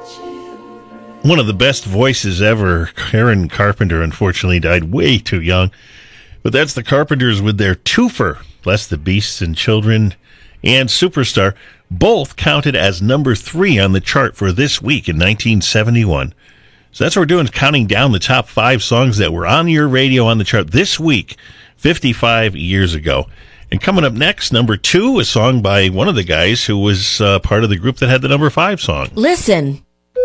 One of the best voices ever, Karen Carpenter, unfortunately died way too young. But that's the Carpenters with their twofer, Bless the Beasts and Children and Superstar, both counted as number 3 on the chart for this week in 1971. So that's what we're doing, counting down the top 5 songs that were on your radio on the chart this week, 55 years ago. And coming up next, number 2, a song by one of the guys who was part of the group that had the number 5 song. Listen.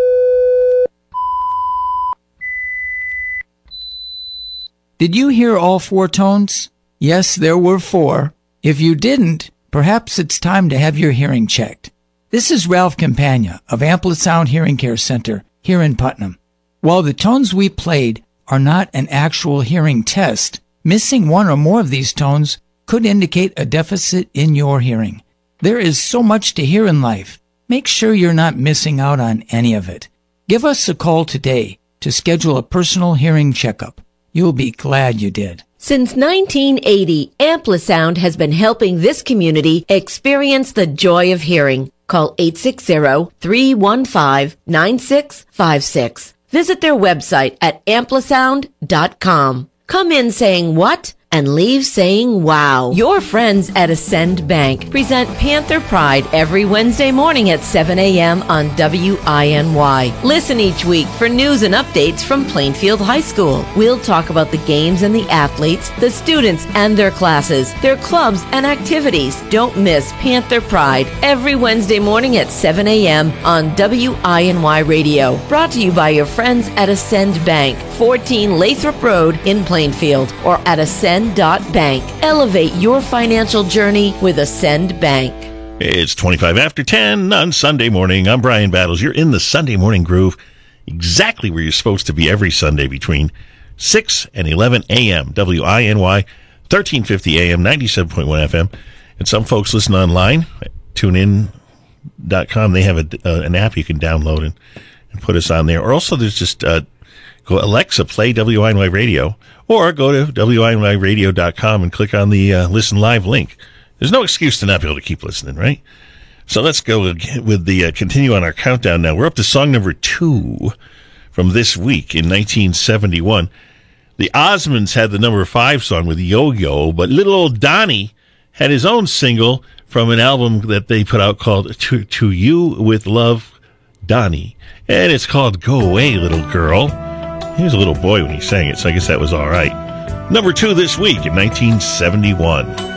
Did you hear all 4 tones? Yes, there were 4. If you didn't, perhaps it's time to have your hearing checked. This is Ralph Campagna of Amplisound Hearing Care Center here in Putnam. While the tones we played are not an actual hearing test, missing one or more of these tones could indicate a deficit in your hearing. There is so much to hear in life. Make sure you're not missing out on any of it. Give us a call today to schedule a personal hearing checkup. You'll be glad you did. Since 1980, Amplisound has been helping this community experience the joy of hearing. Call 860-315-9656. Visit their website at amplisound.com. Come in saying what? And leave saying wow. Your friends at Ascend Bank present Panther Pride every Wednesday morning at 7 a.m. on WINY. Listen each week for news and updates from Plainfield High School. We'll talk about the games and the athletes, the students and their classes, their clubs and activities. Don't miss Panther Pride every Wednesday morning at 7 a.m. on WINY Radio. Brought to you by your friends at Ascend Bank, 14 Lathrop Road in Plainfield, or at Ascend.bank. Elevate your financial journey with Ascend Bank. It's 25 after 10 on Sunday morning. I'm Brian Battles. You're in the Sunday morning groove, exactly where you're supposed to be every Sunday between 6 and 11 a.m. WINY, 1350 a.m., 97.1 FM. And some folks listen online at tunein.com. They have an app you can download and put us on there. Or also there's just go Alexa, play WINY Radio, or go to WINYradio.com and click on the Listen Live link. There's no excuse to not be able to keep listening, right? So let's go with the continue on our countdown now. We're up to song number 2 from this week in 1971. The Osmonds had the number 5 song with Yo-Yo, but little old Donnie had his own single from an album that they put out called To You With Love, Donnie. And it's called Go Away, Little Girl. He was a little boy when he sang it, so I guess that was all right. Number 2 this week in 1971.